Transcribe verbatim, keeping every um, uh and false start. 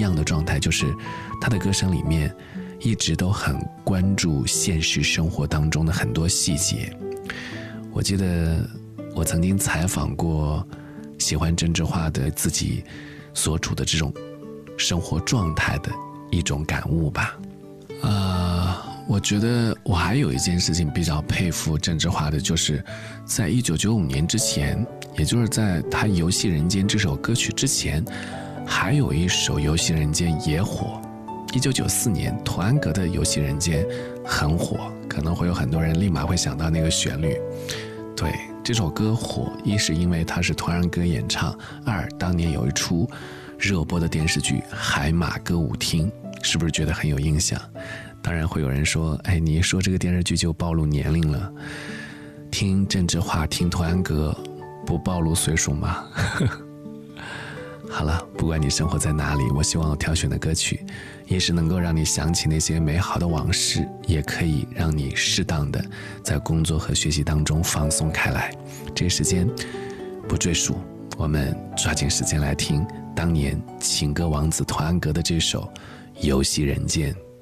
样的状态，就是他的歌声里面一直都很关注现实生活当中的很多细节。我记得我曾经采访过喜欢郑智化的自己所处的这种生活状态的一种感悟吧。呃，我觉得我还有一件事情比较佩服郑智化的，就是在一九九五年之前，也就是在他《游戏人间》这首歌曲之前，还有一首《游戏人间》也火。一九九四年童安格的《游戏人间》很火，可能会有很多人立马会想到那个旋律。对，这首歌火，一是因为它是童安格演唱，二当年有一出热播的电视剧《海马歌舞厅》，是不是觉得很有印象？当然会有人说，哎，你一说这个电视剧就暴露年龄了，听郑智化听童安格不暴露岁数吗？好了，不管你生活在哪里，我希望我挑选的歌曲也是能够让你想起那些美好的往事，也可以让你适当的在工作和学习当中放松开来。这个时间不赘述，我们抓紧时间来听当年情歌王子童安格的这首《游戏人间》。